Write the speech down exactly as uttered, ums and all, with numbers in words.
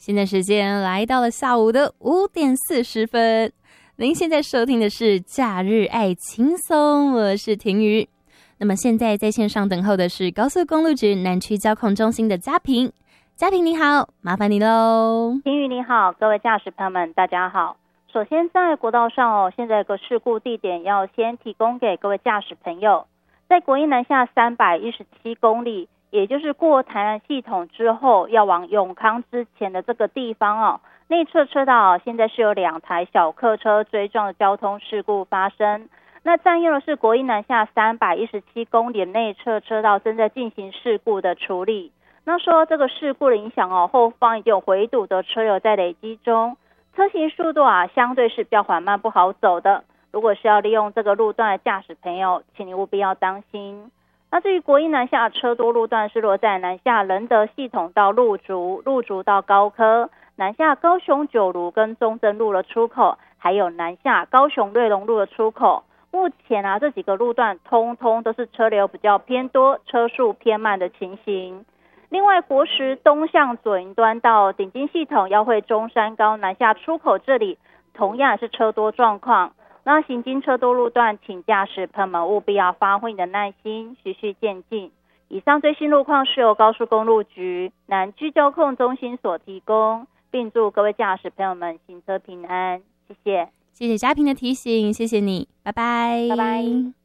现在时间来到了下午的五点四十分，您现在收听的是假日爱轻松，我是婷瑜。那么现在在线上等候的是高速公路局南区交控中心的嘉平。嘉平你好，麻烦你喽。 婷瑜你好，各位驾驶朋友们大家好。首先在国道上哦，现在有个事故地点要先提供给各位驾驶朋友，在国一南下三百一十七公里，也就是过台南系统之后要往永康之前的这个地方哦，内侧车道现在是有两台小客车追撞的交通事故发生。那占用的是国一南下三百一十七公里内侧车道正在进行事故的处理。那说这个事故的影响哦，后方已经有回堵的车流在累积中，车行速度啊相对是比较缓慢不好走的。如果是要利用这个路段的驾驶朋友，请你务必要当心。那至于国一南下车多路段是落在南下仁德系统到鹿竹、鹿竹到高科，南下高雄九如跟中正路的出口，还有南下高雄瑞隆路的出口。目前啊这几个路段通通都是车流比较偏多，车速偏慢的情形。另外国十东向左营端到顶金系统要会中山高南下出口这里同样是车多状况。那行经车多路段，请驾驶朋友们务必要发挥你的耐心，循序渐进。以上最新路况是由高速公路局南区交控中心所提供，并祝各位驾驶朋友们行车平安，谢谢。 谢谢嘉平的提醒，谢谢你，拜拜， 拜拜。